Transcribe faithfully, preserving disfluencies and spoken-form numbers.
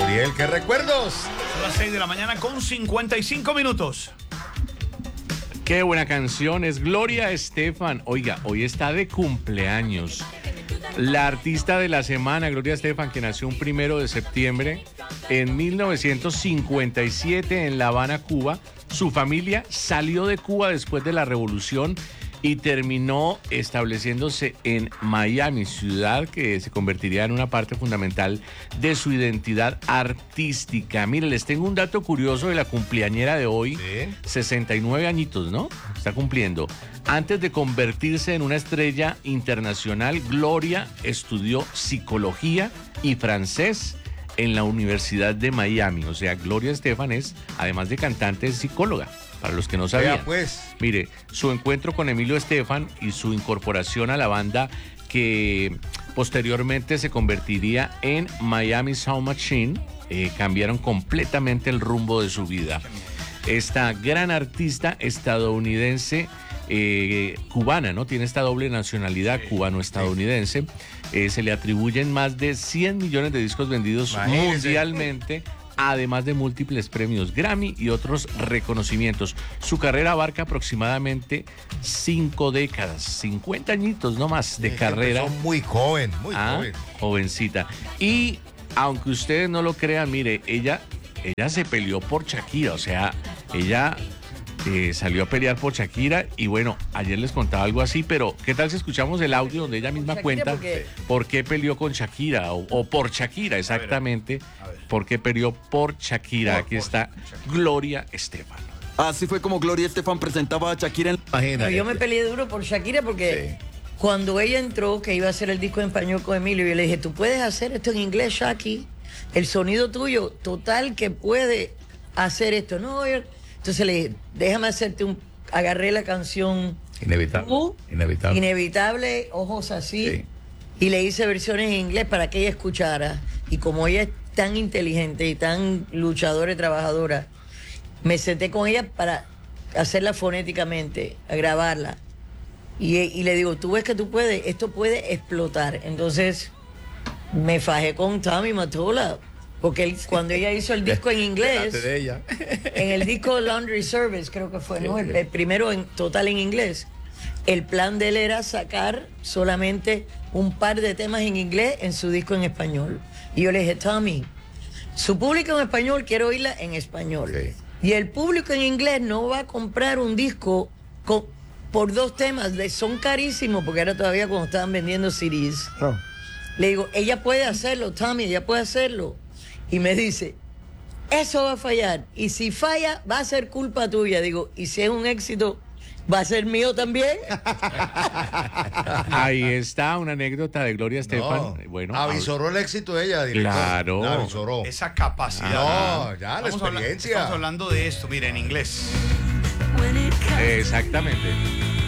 Gabriel, ¿qué recuerdos? Son las seis de la mañana con cincuenta y cinco minutos. Qué buena canción, es Gloria Estefan. Oiga, hoy está de cumpleaños. La artista de la semana, Gloria Estefan, que nació un primero de septiembre en mil novecientos cincuenta y siete en La Habana, Cuba. Su familia salió de Cuba después de la revolución y terminó estableciéndose en Miami, ciudad que se convertiría en una parte fundamental de su identidad artística. Mire, les tengo un dato curioso de la cumpleañera de hoy, ¿sí? sesenta y nueve añitos, ¿no? Está cumpliendo. Antes de convertirse en una estrella internacional, Gloria estudió psicología y francés en la Universidad de Miami. O sea, Gloria Estefan es, además de cantante, es psicóloga. Para los que no sabían. Vea, pues. Mire, su encuentro con Emilio Estefan y su incorporación a la banda que posteriormente se convertiría en Miami Sound Machine, eh, cambiaron completamente el rumbo de su vida. Esta gran artista estadounidense, eh, cubana, ¿no? Tiene esta doble nacionalidad, sí, cubano-estadounidense. Eh, se le atribuyen más de cien millones de discos vendidos Imagínese. mundialmente, además de múltiples premios Grammy y otros reconocimientos. Su carrera abarca aproximadamente cinco décadas, cincuenta añitos no más de sí, carrera. Son muy joven, muy ah, joven. Jovencita. Y aunque ustedes no lo crean, mire, ella, ella se peleó por Shakira, o sea, ella eh, salió a pelear por Shakira y bueno, ayer les contaba algo así, pero ¿qué tal si escuchamos el audio donde ella misma Shakira cuenta porque... por qué peleó con Shakira o, o por Shakira exactamente? A ver, a ver. ¿Por qué peleó por Shakira? Por, Aquí por está Shakira. Gloria Estefan. Así fue como Gloria Estefan presentaba a Shakira en... No, yo me peleé duro por Shakira porque sí. cuando ella entró, que iba a hacer el disco en español con Emilio, yo le dije, tú puedes hacer esto en inglés, Shaki. El sonido tuyo, total, que puede hacer esto. No, yo... Entonces le dije, déjame hacerte un... Agarré la canción... Inevitable. Uh, Inevitable. Inevitable, ojos así. Sí. Y le hice versiones en inglés para que ella escuchara. Y como ella es tan inteligente y tan luchadora y trabajadora, me senté con ella para hacerla fonéticamente, a grabarla. Y, y le digo, tú ves que tú puedes, esto puede explotar. Entonces me fajé con Tommy Mottola, porque él, cuando ella hizo el disco en inglés, de ella. en el disco Laundry Service creo que fue, ¿no? El, el primero en total en inglés. El plan de él era sacar solamente un par de temas en inglés en su disco en español. Y yo le dije, Tommy, su público en español quiere oírla en español. Okay. Y el público en inglés no va a comprar un disco con, por dos temas. Son carísimos porque ahora todavía cuando estaban vendiendo C Ds. No. Le digo, ella puede hacerlo, Tommy, ella puede hacerlo. Y me dice, eso va a fallar. Y si falla, va a ser culpa tuya. Digo, y si es un éxito, ¿va a ser mío también? Ahí está una anécdota de Gloria Estefan. No, bueno, avisoró el éxito de ella, director. Claro. La avisoró. Esa capacidad. No, ya, la estamos experiencia. Habla, estamos hablando de esto, mira, en inglés. Exactamente.